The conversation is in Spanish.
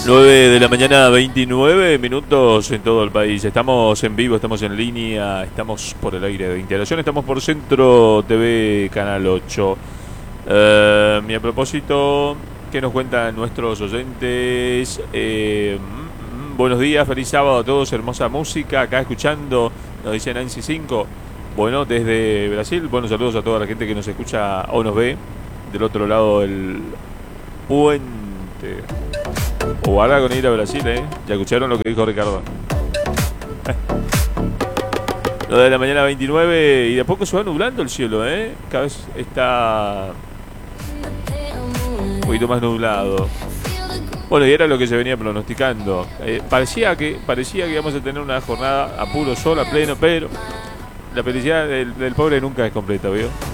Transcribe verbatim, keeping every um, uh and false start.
nueve de la mañana, veintinueve minutos en todo el país. Estamos en vivo, estamos en línea, estamos por el aire de Integración, estamos por Centro T V Canal ocho. Eh, y a propósito, ¿qué nos cuentan nuestros oyentes? Eh, mm, mm, buenos días, feliz sábado a todos, hermosa música. Acá escuchando, nos dice Nancy cinco. Bueno, desde Brasil, buenos saludos a toda la gente que nos escucha o nos ve del otro lado del puente. O guarda con ir a Brasil, ¿eh? Ya escucharon lo que dijo Ricardo. Lo de la mañana veintinueve y de a poco se va nublando el cielo, ¿eh? Cada vez está un poquito más nublado. Bueno, y era lo que se venía pronosticando. Eh, parecía que parecía que íbamos a tener una jornada a puro sol, a pleno, pero la felicidad del, del pobre nunca es completa, ¿vio?